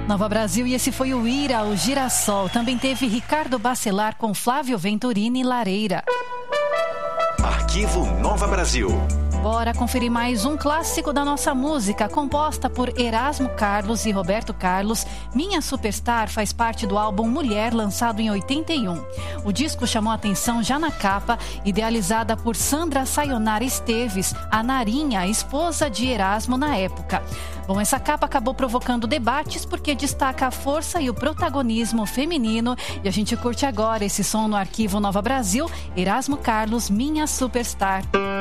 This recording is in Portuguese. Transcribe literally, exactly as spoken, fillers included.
Nova Brasil, e esse foi o Ira, o Girassol. Também teve Ricardo Bacelar com Flávio Venturini, Lareira. Arquivo Nova Brasil. Bora conferir mais um clássico da nossa música, composta por Erasmo Carlos e Roberto Carlos. Minha Superstar faz parte do álbum Mulher, lançado em oitenta e um. O disco chamou a atenção já na capa, idealizada por Sandra Sayonara Esteves, a Narinha, esposa de Erasmo na época. Bom, essa capa acabou provocando debates porque destaca a força e o protagonismo feminino. E a gente curte agora esse som no Arquivo Nova Brasil, Erasmo Carlos, Minha Superstar.